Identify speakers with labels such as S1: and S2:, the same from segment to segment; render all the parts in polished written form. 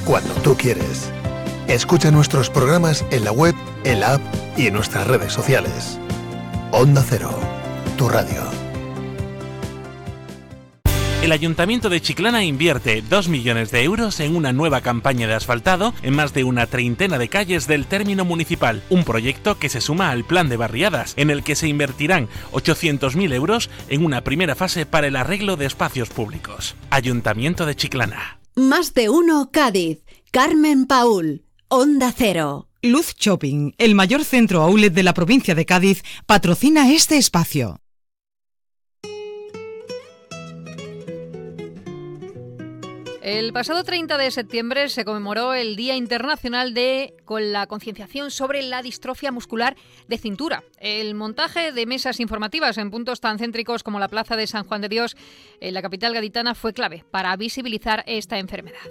S1: cuando tú quieres. Escucha nuestros programas en la web, en la app y en nuestras redes sociales. Onda Cero, tu radio.
S2: El Ayuntamiento de Chiclana invierte 2 millones de euros en una nueva campaña de asfaltado en más de una treintena de calles del término municipal. Un proyecto que se suma al plan de barriadas, en el que se invertirán 800.000 euros en una primera fase para el arreglo de espacios públicos. Ayuntamiento de Chiclana.
S3: Más de uno Cádiz. Carmen Paul, Onda Cero.
S4: Luz Shopping, el mayor centro outlet de la provincia de Cádiz, patrocina este espacio.
S5: El pasado 30 de septiembre se conmemoró el Día Internacional con la concienciación sobre la distrofia muscular de cintura. El montaje de mesas informativas en puntos tan céntricos como la Plaza de San Juan de Dios en la capital gaditana fue clave para visibilizar esta enfermedad.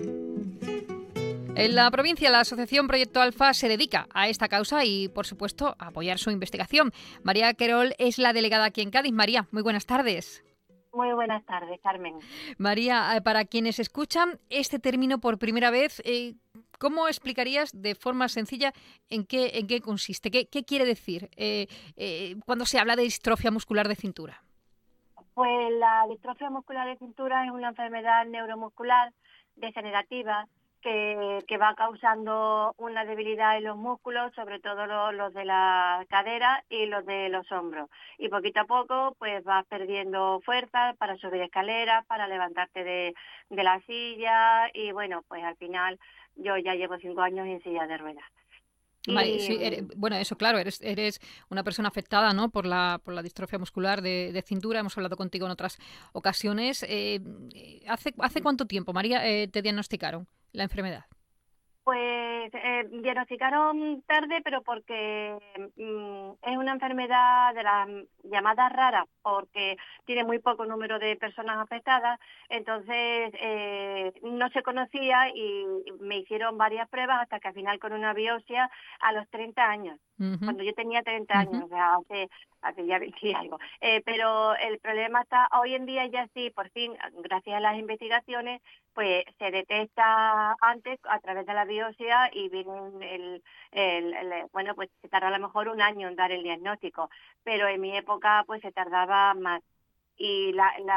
S5: En la provincia, la asociación Proyecto Alfa se dedica a esta causa y, por supuesto, a apoyar su investigación. María Querol es la delegada aquí en Cádiz. María, muy buenas tardes.
S6: Muy buenas tardes, Carmen.
S5: María, para quienes escuchan este término por primera vez, ¿cómo explicarías de forma sencilla en qué consiste? ¿Qué quiere decir cuando se habla de distrofia muscular de cintura?
S6: Pues la distrofia muscular de cintura es una enfermedad neuromuscular degenerativa que va causando una debilidad en los músculos, sobre todo los de la cadera y los de los hombros. Y poquito a poco pues vas perdiendo fuerza para subir escaleras, para levantarte de la silla y bueno, pues al final yo ya llevo 5 años en silla de ruedas.
S5: Vale, sí, eso claro, eres una persona afectada, ¿no?, por la distrofia muscular de cintura. Hemos hablado contigo en otras ocasiones. ¿Hace cuánto tiempo, María, te diagnosticaron la enfermedad?
S6: Pues diagnosticaron tarde, pero porque es una enfermedad de las llamadas raras, porque tiene muy poco número de personas afectadas, entonces no se conocía y me hicieron varias pruebas hasta que al final con una biopsia a los 30 años, cuando yo tenía 30 años, o sea, hace ya 20 y algo. Pero el problema está, hoy en día ya sí, por fin, gracias a las investigaciones, pues se detecta antes a través de la biopsia y viene bueno, pues se tarda a lo mejor un año en dar el diagnóstico, pero en mi época pues se tardaba más. Y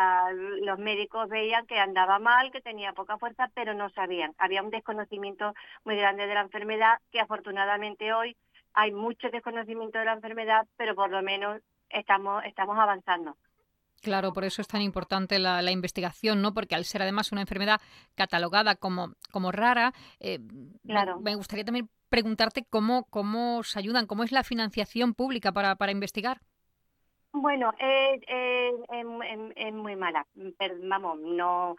S6: los médicos veían que andaba mal, que tenía poca fuerza, pero no sabían. Había un desconocimiento muy grande de la enfermedad, que afortunadamente hoy hay mucho desconocimiento de la enfermedad, pero por lo menos estamos avanzando.
S5: Claro, por eso es tan importante la investigación, ¿no? Porque al ser además una enfermedad catalogada como rara,
S6: claro.
S5: Me gustaría también preguntarte cómo os ayudan, cómo es la financiación pública para investigar.
S6: Bueno, es muy mala, pero vamos, no,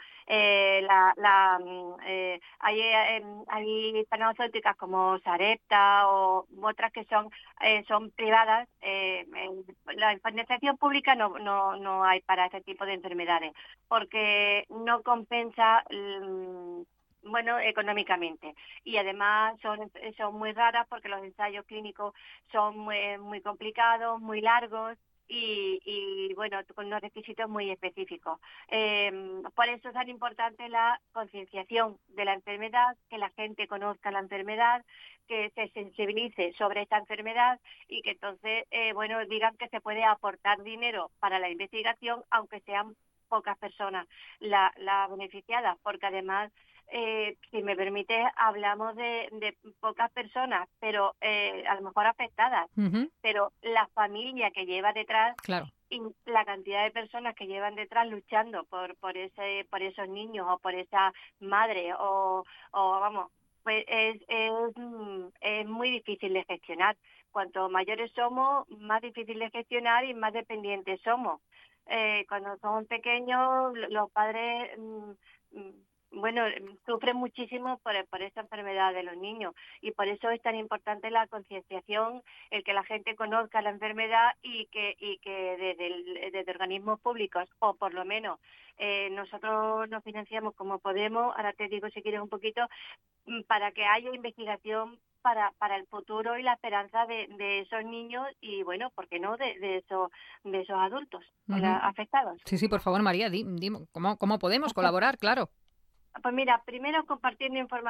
S6: hay farmacéuticas como Sarepta o otras que son privadas. La financiación pública no hay para este tipo de enfermedades, porque no compensa bueno, económicamente, y además son muy raras porque los ensayos clínicos son muy complicados, muy largos. Y bueno, con unos requisitos muy específicos. Por eso es tan importante la concienciación de la enfermedad, que la gente conozca la enfermedad, que se sensibilice sobre esta enfermedad y que entonces, bueno, digan que se puede aportar dinero para la investigación, aunque sean pocas personas las beneficiadas, porque además, si me permite, hablamos de pocas personas, pero a lo mejor afectadas, pero la familia que lleva detrás,
S5: claro,
S6: y la cantidad de personas que llevan detrás luchando por esos niños o por esa madre o vamos, pues es muy difícil de gestionar. Cuanto mayores somos, más difícil de gestionar y más dependientes somos. Cuando somos pequeños, los padres bueno, sufren muchísimo por esta enfermedad de los niños, y por eso es tan importante la concienciación, el que la gente conozca la enfermedad y que desde organismos públicos, o por lo menos nosotros nos financiamos como podemos, ahora te digo si quieres un poquito, para que haya investigación para el futuro y la esperanza de esos niños y, bueno, ¿por qué no?, de esos adultos afectados.
S5: Sí, por favor, María, dime, ¿cómo podemos colaborar? Claro.
S6: Pues mira, primero compartiendo información